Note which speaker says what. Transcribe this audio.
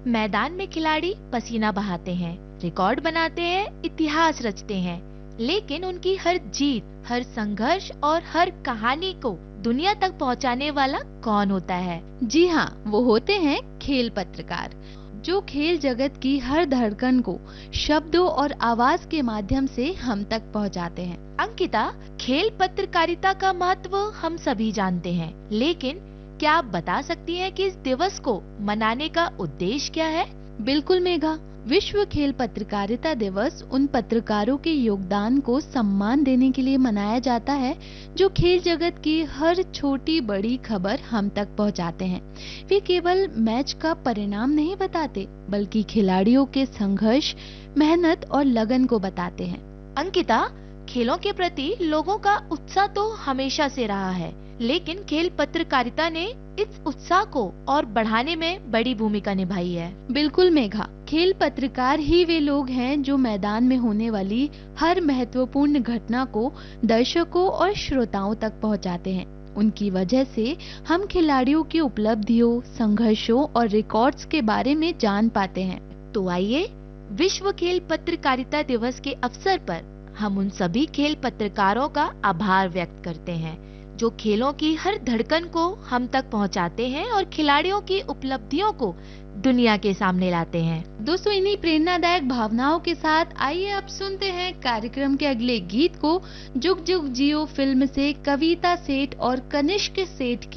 Speaker 1: मैदान में खिलाड़ी पसीना बहाते हैं, रिकॉर्ड बनाते हैं, इतिहास रचते हैं, लेकिन उनकी हर जीत, हर संघर्ष और हर कहानी को दुनिया तक पहुंचाने वाला कौन होता है?
Speaker 2: जी हाँ, वो होते हैं खेल पत्रकार, जो खेल जगत की हर धड़कन को शब्दों और आवाज के माध्यम से हम तक पहुंचाते हैं।
Speaker 1: अंकिता, खेल पत्रकारिता का महत्व हम सभी जानते हैं, लेकिन क्या आप बता सकती हैं कि इस दिवस को मनाने का उद्देश्य क्या है?
Speaker 2: बिल्कुल मेघा, विश्व खेल पत्रकारिता दिवस उन पत्रकारों के योगदान को सम्मान देने के लिए मनाया जाता है जो खेल जगत की हर छोटी बड़ी खबर हम तक पहुंचाते हैं। वे केवल मैच का परिणाम नहीं बताते, बल्कि खिलाड़ियों के संघर्ष, मेहनत और लगन को बताते हैं।
Speaker 1: अंकिता, खेलों के प्रति लोगों का उत्साह तो हमेशा से रहा है, लेकिन खेल पत्रकारिता ने इस उत्साह को और बढ़ाने में बड़ी भूमिका निभाई है।
Speaker 2: बिल्कुल मेघा, खेल पत्रकार ही वे लोग हैं जो मैदान में होने वाली हर महत्वपूर्ण घटना को दर्शकों और श्रोताओं तक पहुंचाते हैं। उनकी वजह से हम खिलाड़ियों की उपलब्धियों, संघर्षों और रिकॉर्ड्स के बारे में जान पाते हैं।
Speaker 1: तो आइए, विश्व खेल पत्रकारिता दिवस के अवसर पर हम उन सभी खेल पत्रकारों का आभार व्यक्त करते हैं जो खेलों की हर धड़कन को हम तक पहुंचाते हैं और खिलाड़ियों की उपलब्धियों को दुनिया के सामने लाते हैं।
Speaker 2: दोस्तों, इन्हीं प्रेरणादायक भावनाओं के साथ आइए अब सुनते हैं कार्यक्रम के अगले गीत को। जुग जुग जियो फिल्म से कविता सेठ और कनिष्क सेठ की